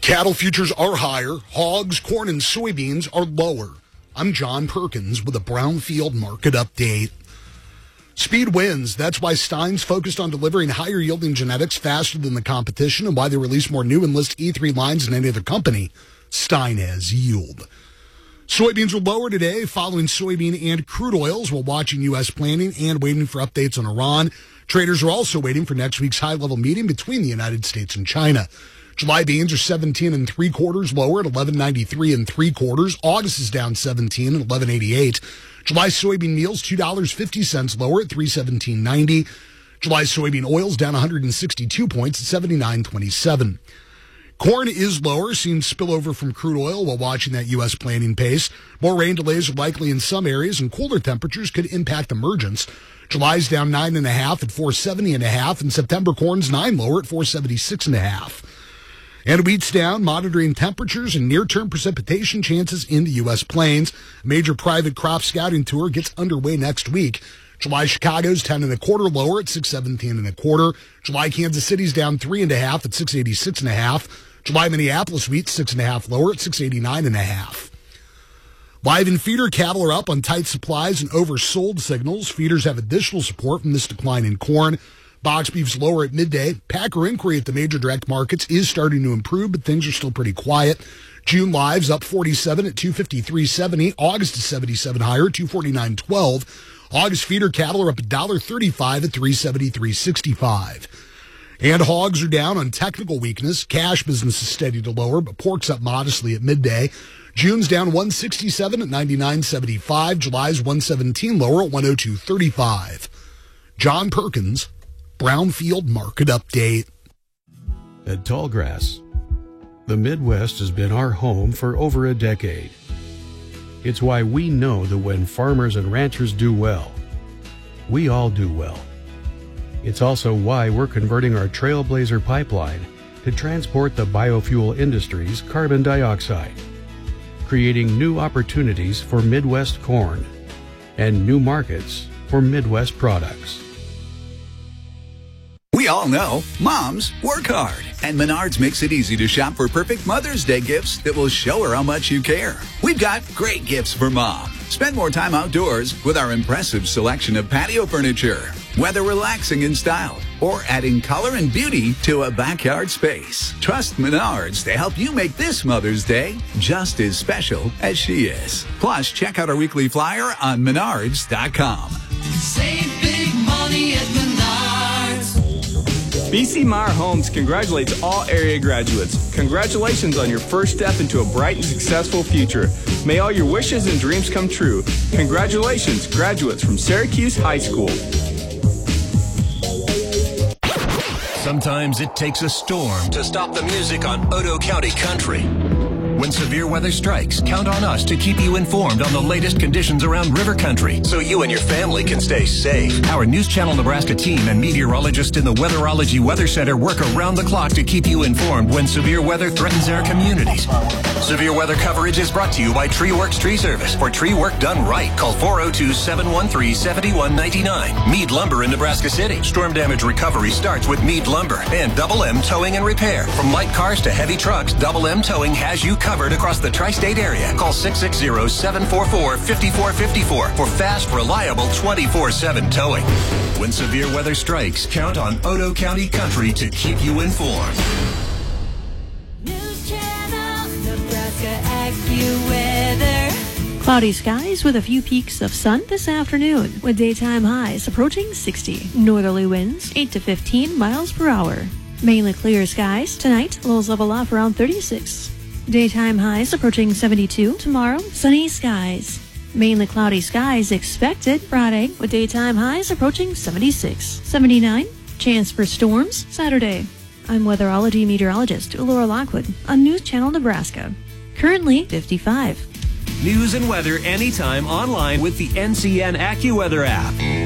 Cattle futures are higher. Hogs, corn, and soybeans are lower. I'm John Perkins with a Brownfield market update. Speed wins. That's why Stein's focused on delivering higher yielding genetics faster than the competition and why they release more new Enlist E3 lines than any other company. Stein has yield. Soybeans were lower today following soybean and crude oils while watching U.S. planning and waiting for updates on Iran. Traders are also waiting for next week's high-level meeting between the United States and China. July beans are 17 3/4 lower at 11.93 3/4. August is down 17 at 11.88. July soybean meals $2.50 lower at 317.90. July soybean oils down 162 points at 79.27. Corn is lower, seeing spillover from crude oil while watching that U.S. planting pace. More rain delays are likely in some areas, and cooler temperatures could impact emergence. July's down 9.5 at 470.5, and September corn's 9 lower at 476.5. And wheat's down, monitoring temperatures and near-term precipitation chances in the U.S. plains. A major private crop scouting tour gets underway next week. July Chicago's 10 1/4 lower at 617 1/4. July Kansas City's down 3.5 at 686.5. July Minneapolis wheat 6.5 lower at 689.5. Live and feeder cattle are up on tight supplies and oversold signals. Feeders have additional support from this decline in corn. Box beef's lower at midday. Packer inquiry at the major direct markets is starting to improve, but things are still pretty quiet. June live's up 47 at 253.70. August is 77 higher, 249.12. August feeder cattle are up $1.35 at 373.65. And hogs are down on technical weakness. Cash business is steady to lower, but pork's up modestly at midday. June's down 167 at 99.75. July's 117 lower at 102.35. John Perkins, Brownfield Market Update. At Tallgrass, the Midwest has been our home for over a decade. It's why we know that when farmers and ranchers do well, we all do well. It's also why we're converting our Trailblazer pipeline to transport the biofuel industry's carbon dioxide, creating new opportunities for Midwest corn and new markets for Midwest products. We all know moms work hard, and Menards makes it easy to shop for perfect Mother's Day gifts that will show her how much you care. We've got great gifts for mom. Spend more time outdoors with our impressive selection of patio furniture, whether relaxing in style or adding color and beauty to a backyard space. Trust Menards to help you make this Mother's Day just as special as she is. Plus, check out our weekly flyer on Menards.com. Save big money at Menards. BC Meyer Homes congratulates all area graduates. Congratulations on your first step into a bright and successful future. May all your wishes and dreams come true. Congratulations, graduates from Syracuse High School. Sometimes it takes a storm to stop the music on Odo County Country. When severe weather strikes, count on us to keep you informed on the latest conditions around river country so you and your family can stay safe. Our News Channel Nebraska team and meteorologists in the Weatherology Weather Center work around the clock to keep you informed when severe weather threatens our communities. Severe weather coverage is brought to you by Tree Works Tree Service. For tree work done right, call 402-713-7199. Mead Lumber in Nebraska City. Storm damage recovery starts with Mead Lumber and Double M Towing and Repair. From light cars to heavy trucks, Double M Towing has you covered across the tri-state area. Call 660-744-5454 for fast, reliable 24/7 towing. When severe weather strikes, count on Odo County Country to keep you informed. News Channel, Nebraska AccuWeather. Cloudy skies with a few peaks of sun this afternoon, with daytime highs approaching 60. Northerly winds 8 to 15 miles per hour. Mainly clear skies. Tonight, lows level off around 36. Daytime highs approaching 72. Tomorrow, sunny skies. Mainly cloudy skies expected Friday, with daytime highs approaching 76. 79. Chance for storms Saturday. I'm weatherology meteorologist Laura Lockwood on News Channel Nebraska. Currently 55. News and weather anytime online with the NCN AccuWeather app.